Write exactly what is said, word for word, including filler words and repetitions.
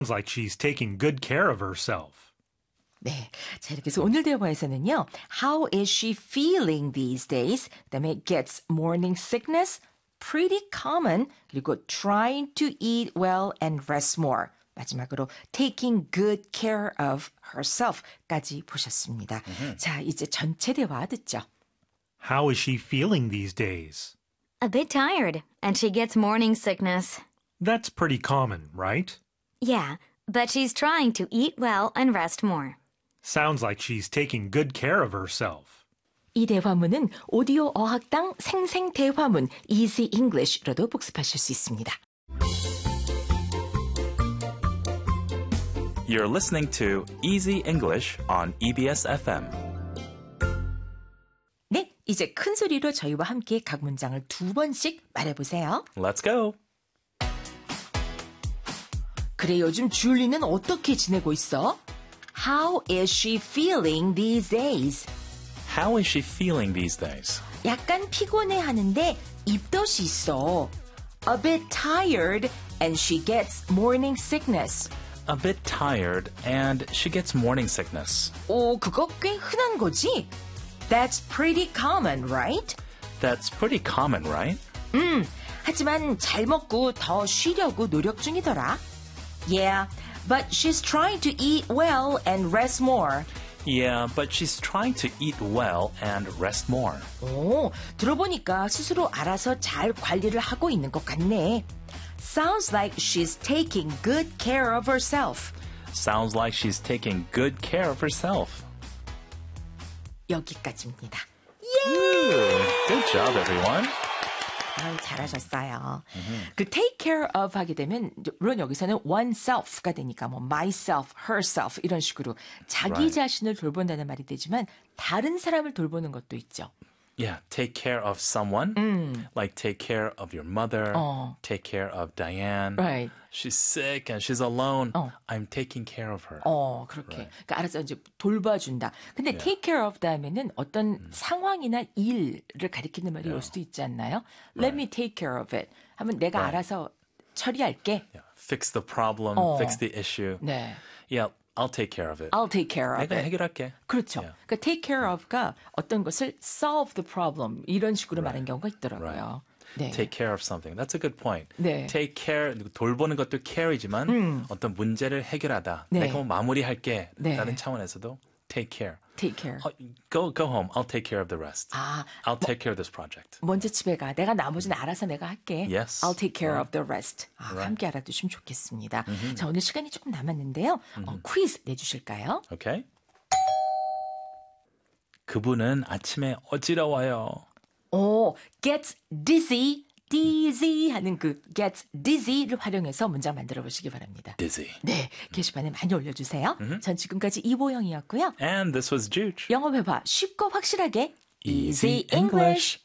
like she's taking good care of herself. 네. 자, 이렇게 해서 오늘 대화에서는요. How is she feeling these days? 그다음에 gets morning sickness, pretty common, 그리고 trying to eat well and rest more. 마지막으로 taking good care of herself까지 보셨습니다. Mm-hmm. 자, 이제 전체 대화 듣죠. How is she feeling these days? A bit tired, and she gets morning sickness. That's pretty common, right? Yeah, but she's trying to eat well and rest more. Sounds like she's taking good care of herself. 이 대화문은 오디오 어학당 생생 대화문 Easy English로도 복습하실 수 있습니다. You're listening to Easy English on E B S F M. 네, 이제 큰 소리로 저희와 함께 각 문장을 두 번씩 말해보세요. Let's go. 그래, 요즘 줄리는 어떻게 지내고 있어? How is she feeling these days? How is she feeling these days? 약간 피곤해하는데 입덧이 있어. A bit tired and she gets morning sickness. A bit tired and she gets morning sickness. 오, 그거 꽤 흔한 거지? That's pretty common, right? That's pretty common, right? 음, 하지만 잘 먹고 더 쉬려고 노력 중이더라. Yeah, but she's trying to eat well and rest more. Yeah, but she's trying to eat well and rest more. 오, 들어보니까 스스로 알아서 잘 관리를 하고 있는 것 같네. Sounds like she's taking good care of herself. Sounds like she's taking good care of herself. 여기까지입니다. Ooh, good job, everyone. 아유, 잘하셨어요. Mm-hmm. 그 take care of 하게 되면 물론 여기서는 oneself가 되니까 뭐 myself, herself 이런 식으로 자기 Right. 자신을 돌본다는 말이 되지만 다른 사람을 돌보는 것도 있죠. Yeah, take care of someone. 음. Like take care of your mother. 어. Take care of Diane. Right. She's sick and she's alone. 어. I'm taking care of her. 어, 그렇게. Right. 그러니까 알아서 이제 돌봐준다. 근데 Yeah. take care of 다음에는 어떤 음. 상황이나 일을 가리키는 말이 Yeah. 올 수도 있지 않나요? Let me take care of it. 하면 내가 Right. 알아서 처리할게. Yeah. Fix the problem. 어. Fix the issue. 네. Yeah, I'll take care of it. I'll take care of 내가 it. 해결할게. 그렇죠. Yeah. 그러니까 take care of가 어떤 것을 solve the problem 이런 식으로 Right. 말하는 경우가 있더라고요. 네. Take care of something. That's a good point. 네. Take care, 돌보는 것도 care이지만 음. 어떤 문제를 해결하다. 네. 내가 뭐 마무리할게. 네. 라는 차원에서도 take care. take care. 어, go, go home. I'll take care of the rest. 아, I'll take care of this project. 먼저 집에 가. 내가 나머지는 알아서 내가 할게. Yes. I'll take care Right. of the rest. 아, Right. 함께 알아두시면 좋겠습니다. 자, 오늘 시간이 조금 남았는데요. 어, 퀴즈 내주실까요? Okay? 그분은 아침에 어지러워요. 오, gets dizzy, dizzy 하는 그 gets dizzy를 활용해서 문장 만들어 보시기 바랍니다. Dizzy. 네, 게시판에 많이 올려주세요. 전 지금까지 이보영이었고요. And this was Juge. 영어 회화 쉽고 확실하게 Easy Easy English.